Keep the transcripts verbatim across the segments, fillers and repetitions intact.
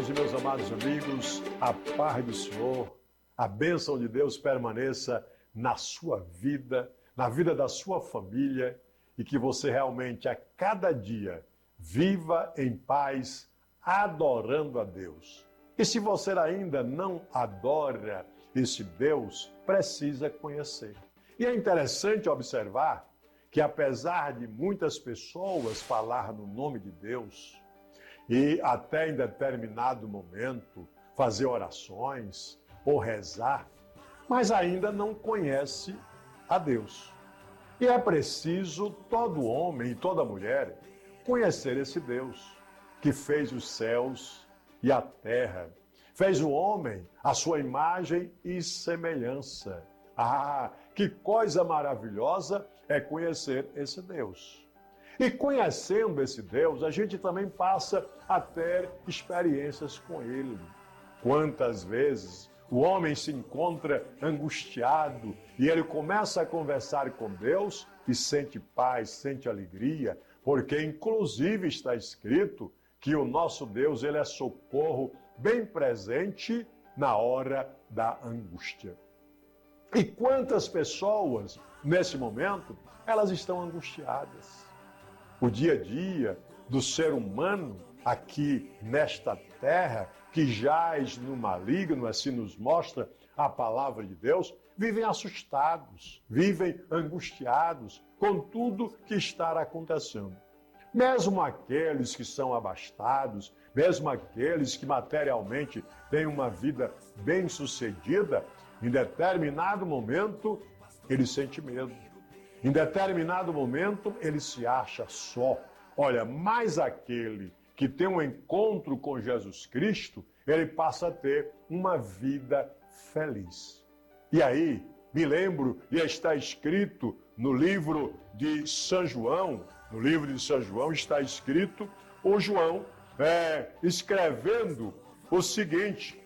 irmãos e meus amados amigos, a paz do Senhor, a bênção de Deus permaneça na sua vida, na vida da sua família e que você realmente a cada dia viva em paz, adorando a Deus. E se você ainda não adora esse Deus, precisa conhecer. E é interessante observar que apesar de muitas pessoas falar no nome de Deus, e até em determinado momento fazer orações ou rezar, mas ainda não conhece a Deus. E é preciso todo homem e toda mulher conhecer esse Deus que fez os céus e a terra, fez o homem à sua imagem e semelhança. Ah, que coisa maravilhosa é conhecer esse Deus. E conhecendo esse Deus, a gente também passa a ter experiências com Ele. Quantas vezes o homem se encontra angustiado e ele começa a conversar com Deus e sente paz, sente alegria, porque inclusive está escrito que o nosso Deus, ele é socorro bem presente na hora da angústia. E quantas pessoas, nesse momento, elas estão angustiadas. O dia a dia do ser humano aqui nesta terra, que jaz no maligno, assim nos mostra a palavra de Deus, vivem assustados, vivem angustiados com tudo que está acontecendo. Mesmo aqueles que são abastados, mesmo aqueles que materialmente têm uma vida bem-sucedida, em determinado momento ele sente medo. Em determinado momento, ele se acha só. Olha, mas aquele que tem um encontro com Jesus Cristo, ele passa a ter uma vida feliz. E aí, me lembro, e está escrito no livro de São João, no livro de São João está escrito, o João é, escrevendo o seguinte,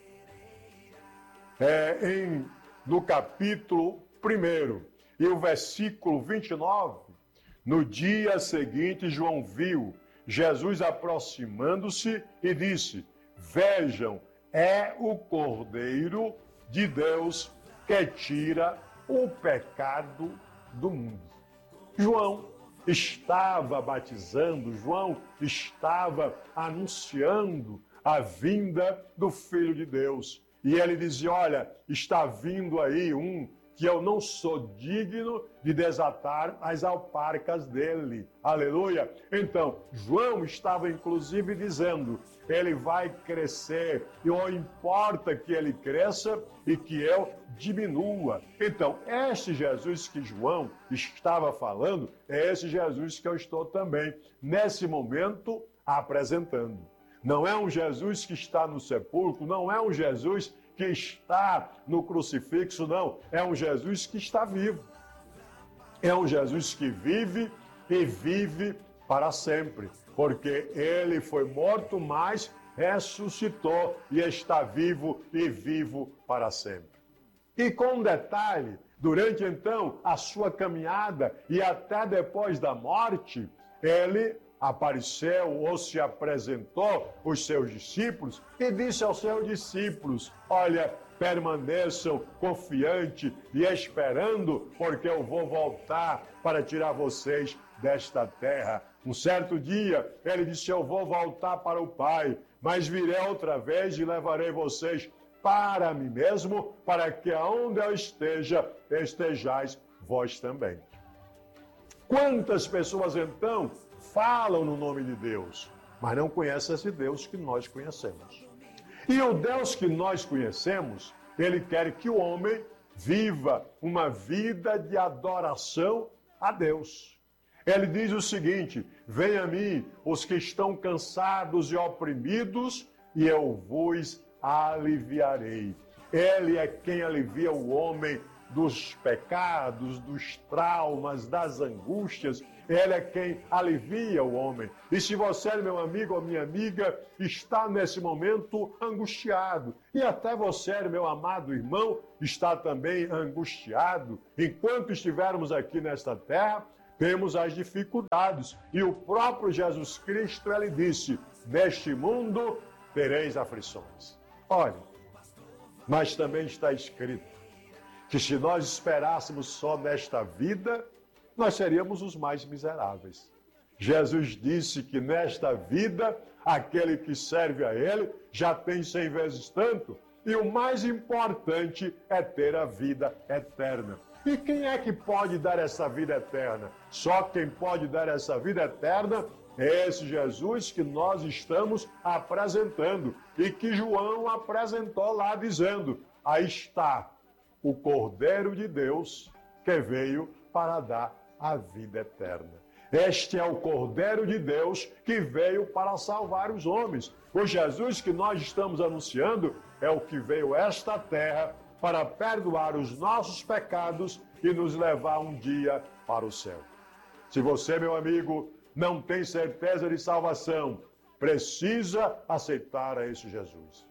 é, em, no capítulo primeiro, e o versículo vinte e nove, no dia seguinte, João viu Jesus aproximando-se e disse, vejam, é o Cordeiro de Deus que tira o pecado do mundo. João estava batizando, João estava anunciando a vinda do Filho de Deus. E ele dizia, olha, está vindo aí um que eu não sou digno de desatar as alparcas dele. Aleluia! Então, João estava inclusive dizendo, ele vai crescer, e não importa que ele cresça e que eu diminua. Então, este Jesus que João estava falando, é esse Jesus que eu estou também, nesse momento, apresentando. Não é um Jesus que está no sepulcro, não é um Jesus que está no crucifixo, não. É um Jesus que está vivo. É um Jesus que vive e vive para sempre. Porque ele foi morto, mas ressuscitou e está vivo e vivo para sempre. E com um detalhe, durante então a sua caminhada e até depois da morte, ele apareceu ou se apresentou aos seus discípulos e disse aos seus discípulos, olha, permaneçam confiantes e esperando, porque eu vou voltar para tirar vocês desta terra. Um certo dia, ele disse, eu vou voltar para o Pai, mas virei outra vez e levarei vocês para mim mesmo, para que aonde eu esteja, estejais vós também. Quantas pessoas então falam no nome de Deus, mas não conhecem esse Deus que nós conhecemos. E o Deus que nós conhecemos, ele quer que o homem viva uma vida de adoração a Deus. Ele diz o seguinte, venha a mim os que estão cansados e oprimidos, e eu vos aliviarei. Ele é quem alivia o homem dos pecados, dos traumas, das angústias. Ele é quem alivia o homem. E se você, meu amigo ou minha amiga, está nesse momento angustiado, e até você, meu amado irmão, está também angustiado, enquanto estivermos aqui nesta terra, temos as dificuldades. E o próprio Jesus Cristo, ele disse, neste mundo tereis aflições. Olha, mas também está escrito que se nós esperássemos só nesta vida, nós seríamos os mais miseráveis. Jesus disse que nesta vida, aquele que serve a Ele já tem cem vezes tanto, e o mais importante é ter a vida eterna. E quem é que pode dar essa vida eterna? Só quem pode dar essa vida eterna é esse Jesus que nós estamos apresentando e que João apresentou lá dizendo: aí está o Cordeiro de Deus que veio para dar a vida eterna. Este é o Cordeiro de Deus que veio para salvar os homens. O Jesus que nós estamos anunciando é o que veio a esta terra para perdoar os nossos pecados e nos levar um dia para o céu. Se você, meu amigo, não tem certeza de salvação, precisa aceitar a esse Jesus.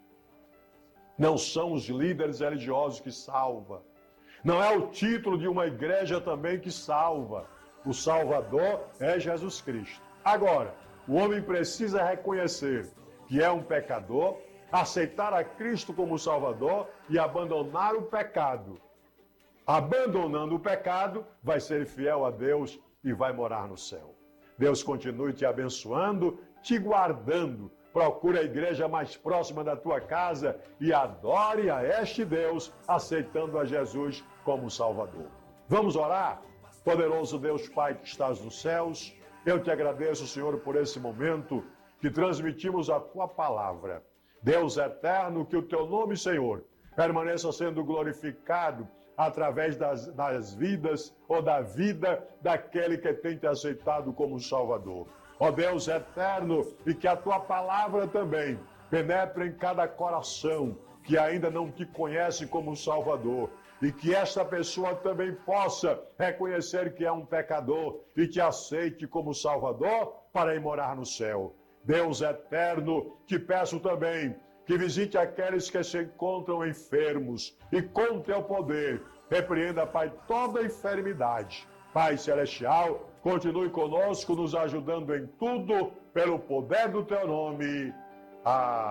Não são os líderes religiosos que salvam. Não é o título de uma igreja também que salva. O Salvador é Jesus Cristo. Agora, o homem precisa reconhecer que é um pecador, aceitar a Cristo como Salvador e abandonar o pecado. Abandonando o pecado, vai ser fiel a Deus e vai morar no céu. Deus continue te abençoando, te guardando. Procure a igreja mais próxima da tua casa e adore a este Deus, aceitando a Jesus como Salvador. Vamos orar? Poderoso Deus Pai que estás nos céus, eu te agradeço, Senhor, por esse momento que transmitimos a tua palavra. Deus eterno, que o teu nome, Senhor, permaneça sendo glorificado através das, das vidas ou da vida daquele que tem te aceitado como Salvador. Ó Deus eterno, e que a tua palavra também penetre em cada coração que ainda não te conhece como Salvador, e que esta pessoa também possa reconhecer que é um pecador e te aceite como Salvador para ir morar no céu. Deus eterno, te peço também que visite aqueles que se encontram enfermos e com teu poder repreenda, Pai, toda enfermidade. Pai celestial, continue conosco, nos ajudando em tudo, pelo poder do teu nome. Amém.